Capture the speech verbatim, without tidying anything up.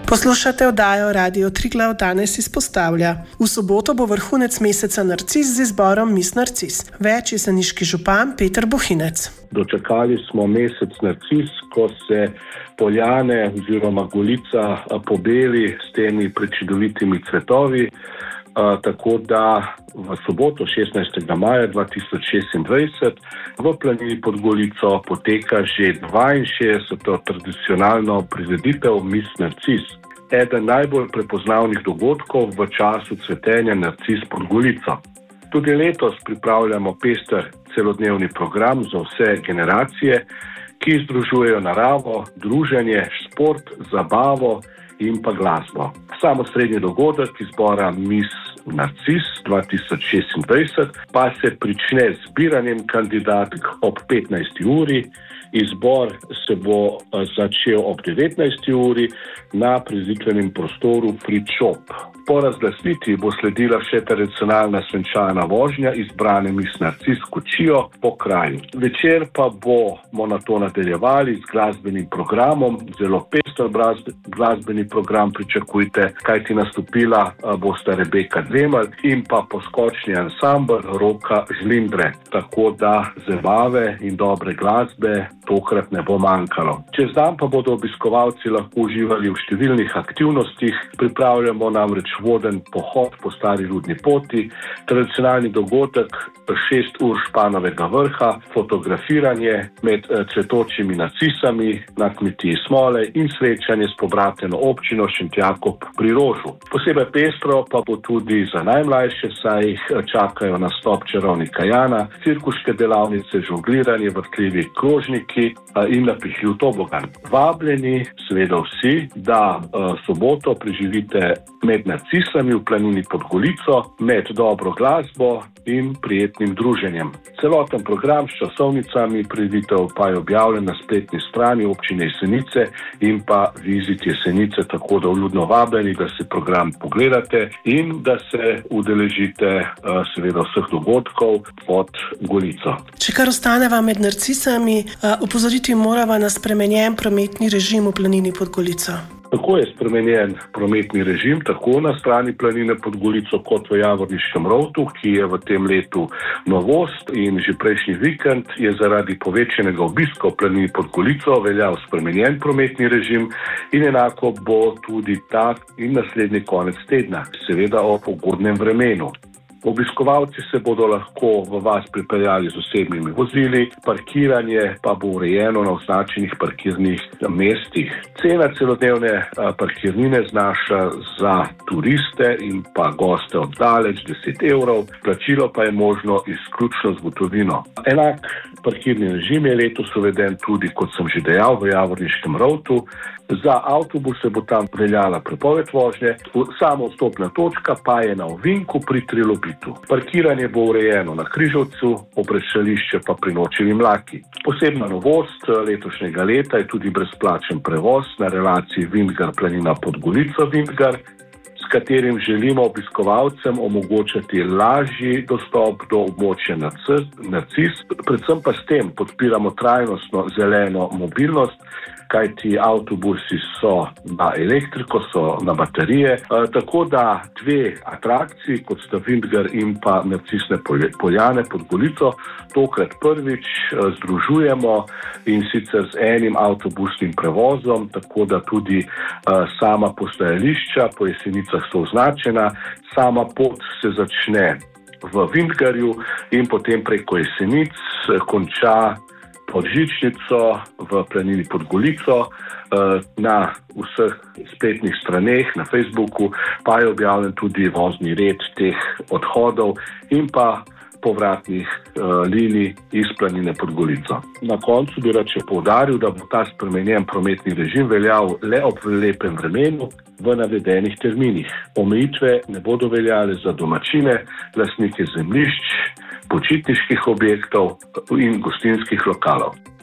Poslušate oddajo Radio Triglav danes izpostavlja. V soboto bo vrhunec meseca Narcis z izborom Miss Narcis. Več jeseniški župan Peter Bohinec. Dočakali smo mesec Narcis, ko se Poljane oziroma Golica pobeli s temi prečudovitimi cvetovi. Uh, tako da v soboto šestnajstega maja dva tisoč šestindvajset v Planini pod Golico poteka že dvainšestdeseta tradicionalno prireditev Miss Narcis. Eden najbolj prepoznavnih dogodkov v času cvetenja Narcis pod Golico. Tudi letos pripravljamo pester celodnevni program za vse generacije, ki združujejo naravo, druženje, šport, zabavo in pa glasbo. Sam osrednji dogodek izbora Miss Narcis dva tisoč šestindvajset pa se prične z zbiranjem kandidatk ob petnajsti uri. Izbor se bo začel ob devetnajsti uri na prireditvenem prostoru Pričop. Po razglasitvi bo sledila še tradicionalna svenčana vožnja izbrane Miss Narcis kočijo po kraju. Večer pa bomo na to nadaljevali z glasbenim programom. Zelo pester glasbeni program pričakujte, kajti nastopila bosta Rebeka Dremelj in pa poskočni ansambel Roka Žlindre. Tako da zabave in dobre glasbe tokrat ne bo manjkalo. Čez dan pa bodo obiskovalci lahko uživali v številnih aktivnostih. Pripravljamo namreč voden pohod po stari rudni poti, tradicionalni dogodek šest ur Španovega vrha, fotografiranje med cvetočimi narcisami na kmetiji Smole in srečanje s pobrateno občino Šentjakob pri Rožu. Posebej pestro pa bo tudi za najmlajše, saj jih čakajo nastop čarovnika Jana, cirkuške delavnice, žongliranje, vrtljivi krožniki in napihljiv tobogan. Vabljeni seveda vsi, da uh, soboto preživite med narcisami v Planini pod Golico, med dobro glasbo in prijetnim druženjem. Celoten program s časovnicami prireditev pa je objavljen na spletni strani občine Jesenice in pa Vizit Jesenice, tako da vljudno vabljeni, da se program pogledate in da se udeležite uh, seveda vseh dogodkov pod Golico. Če kar ostaneva med narcisami, uh, opozoriti morava na spremenjen prometni režim v Planini pod Golico. Tako je spremenjen prometni režim, tako na strani Planine pod Golico kot v Javorniškem rovtu, ki je v tem letu novost in že prejšnji vikend je zaradi povečanega obiska v Planini pod Golico veljal spremenjen prometni režim in enako bo tudi ta in naslednji konec tedna, seveda o ugodnem vremenu. Obiskovalci se bodo lahko v vas pripeljali z osebnimi vozili, parkiranje pa bo urejeno na označenih parkirnih mestih. Cena celodnevne parkirnine znaša za turiste in pa goste oddaleč deset evrov, plačilo pa je možno izključno z gotovino. Enak parkirni režim je letos uveden tudi, kot sem že dejal, v Javorniškem rovtu. Za avtobuse bo tam veljala prepoved vožnje, samo vstopna točka pa je na ovinku pri Trilobitu. Parkiranje bo urejeno na Križovcu, obrešališče pa pri Nočevi Mlaki. Posebna novost letošnjega leta je tudi brezplačen prevoz na relaciji Vintgar-Planina pod Golico-Vintgar, s katerim želimo obiskovalcem omogočati lažji dostop do območja Narcis, predvsem pa s tem podpiramo trajnostno zeleno mobilnost, kajti avtobusi so na elektriko, so na baterije, e, tako da dve atrakciji, kot sta Vintgar in pa Narcisne Poljane pod Golico, tokrat prvič e, združujemo in sicer z enim avtobusnim prevozom, tako da tudi e, sama postajališča po Jesenicah so označena, sama pot se začne v Vintgarju in potem preko Jesenic konča pod žičnico v Planini pod Golico. Na vseh spletnih straneh, na Facebooku pa je objavljen tudi vozni red teh odhodov in pa povratnih uh, linij iz Planine pod Golico. Na koncu bi rad še poudaril, da bo ta spremenjen prometni režim veljal le ob lepem vremenu v navedenih terminih. Omejitve ne bodo veljale za domačine, lastnike zemljišč, počitniških objektov in gostinskih lokalov.